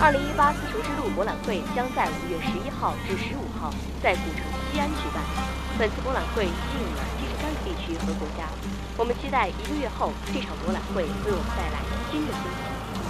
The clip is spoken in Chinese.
2018丝绸之路博览会将在5月11号至15号在古城西安举办。本次博览会吸引了73个地区和国家，我们期待1个月后这场博览会为我们带来新的惊喜。